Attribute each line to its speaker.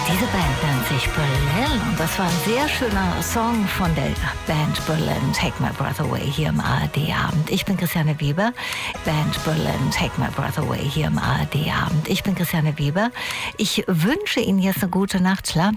Speaker 1: Diese Band nennt sich Berlin und das war ein sehr schöner Song von der Band Berlin, Take My Breath Away, hier im ARD-Abend. Ich bin Christiane Weber. Band Berlin, Take My Breath Away, hier im ARD-Abend. Ich bin Christiane Weber. Ich wünsche Ihnen jetzt eine gute Nacht. Schlafen